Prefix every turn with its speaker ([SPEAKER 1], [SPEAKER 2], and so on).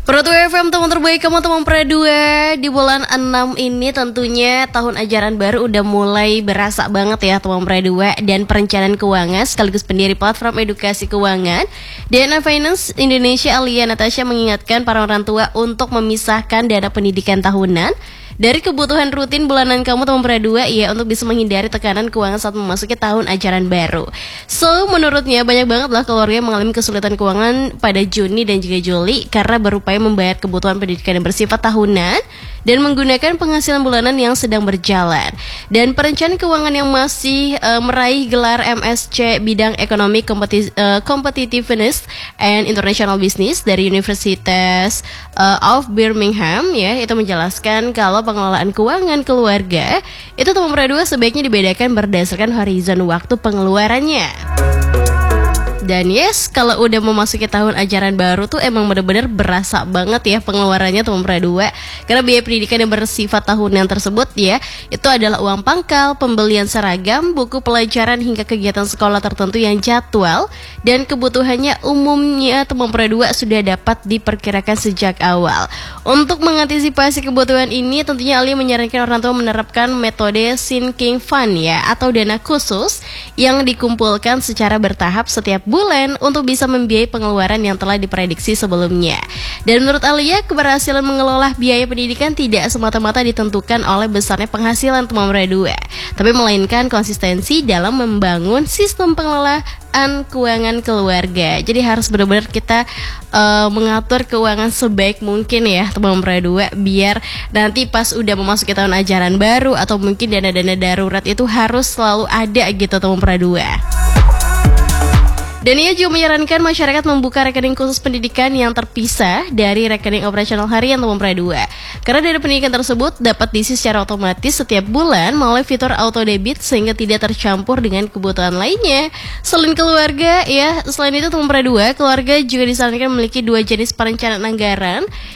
[SPEAKER 1] Proto FM teman terbaik kamu teman Pradua. Di bulan 6 ini tentunya tahun ajaran baru udah mulai berasa banget ya teman Pradua. Dan perencanaan keuangan sekaligus pendiri platform edukasi keuangan Dana Finance Indonesia Alia Natasha mengingatkan para orang tua untuk memisahkan dana pendidikan tahunan dari kebutuhan rutin bulanan kamu teman Pradua ya, untuk bisa menghindari tekanan keuangan saat memasuki tahun ajaran baru. So, menurutnya banyak banget lah keluarga yang mengalami kesulitan keuangan pada Juni dan juga Juli karena berupaya membayar kebutuhan pendidikan yang bersifat tahunan dan menggunakan penghasilan bulanan yang sedang berjalan. Dan perencanaan keuangan yang masih meraih gelar MSc bidang ekonomi competitiveness and international business dari Universitas of Birmingham ya, itu menjelaskan kalau pengelolaan keuangan keluarga itu teman Pradua sebaiknya dibedakan berdasarkan horizon waktu pengeluarannya. Dan yes, kalau udah memasuki tahun ajaran baru tuh emang bener-bener berasa banget ya pengeluarannya teman Pradua. Karena biaya pendidikan yang bersifat tahunan tersebut ya, itu adalah uang pangkal, pembelian seragam, buku pelajaran hingga kegiatan sekolah tertentu yang jadwal dan kebutuhannya umumnya teman Pradua sudah dapat diperkirakan sejak awal. Untuk mengantisipasi kebutuhan ini tentunya Ali menyarankan orang tua menerapkan metode sinking fund ya, atau dana khusus yang dikumpulkan secara bertahap setiap bulan untuk bisa membiayai pengeluaran yang telah diprediksi sebelumnya. Dan menurut Alia, keberhasilan mengelola biaya pendidikan tidak semata-mata ditentukan oleh besarnya penghasilan teman Pradua, tapi melainkan konsistensi dalam membangun sistem pengelolaan keuangan keluarga. Jadi harus benar-benar kita mengatur keuangan sebaik mungkin ya teman Pradua, biar nanti pas udah memasuki tahun ajaran baru atau mungkin dana-dana darurat itu harus selalu ada gitu teman Pradua. Dan ia juga menyarankan masyarakat membuka rekening khusus pendidikan yang terpisah dari rekening operasional harian teman Pradua. Karena dana pendidikan tersebut dapat diisi secara otomatis setiap bulan melalui fitur auto debit sehingga tidak tercampur dengan kebutuhan lainnya. Selain keluarga ya, selain itu teman Pradua, keluarga juga disarankan memiliki dua jenis perencanaan anggaran,